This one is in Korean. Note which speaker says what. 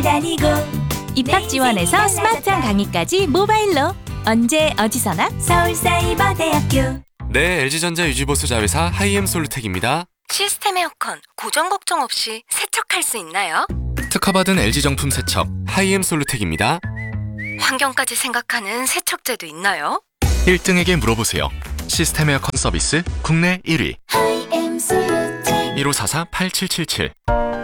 Speaker 1: 다니고
Speaker 2: 입학 지원에서 스마트한 강의까지 모바일로 언제 어디서나
Speaker 1: 서울사이버대학교.
Speaker 3: 네, LG전자 유지보수 자회사 하이엠솔루텍입니다.
Speaker 4: 시스템 에어컨 고장 걱정 없이 세척할 수 있나요?
Speaker 3: 특허받은 LG정품 세척 하이엠솔루텍입니다.
Speaker 4: 환경까지 생각하는 세척제도 있나요?
Speaker 5: 1등에게 물어보세요. 시스템 에어컨 서비스 국내 1위
Speaker 1: 하이엠솔루텍.
Speaker 5: 1544-8777